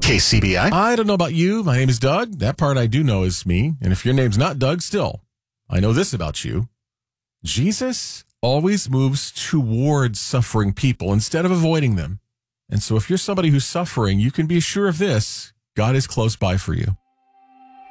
KCBI. I don't know about you. My name is Doug. That part I do know is me. And if your name's not Doug, still, I know this about you. Jesus always moves towards suffering people instead of avoiding them. And so if you're somebody who's suffering, you can be sure of this. God is close by for you.